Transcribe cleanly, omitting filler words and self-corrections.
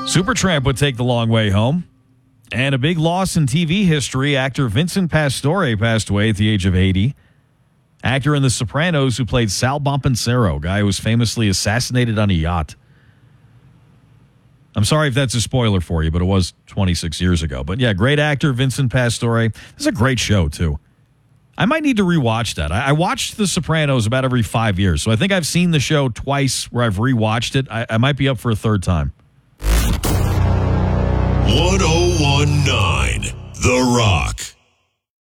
Supertramp would take the long way home. And a big loss in TV history, actor Vincent Pastore passed away at the age of 80. Actor in The Sopranos who played Sal Bompensero, guy who was famously assassinated on a yacht. I'm sorry if that's a spoiler for you, but it was 26 years ago. But yeah, great actor, Vincent Pastore. This is a great show, too. I might need to rewatch that. I watched The Sopranos about every 5 years, so I think I've seen the show twice where I've rewatched it. I might be up for a third time. 1019 The Rock.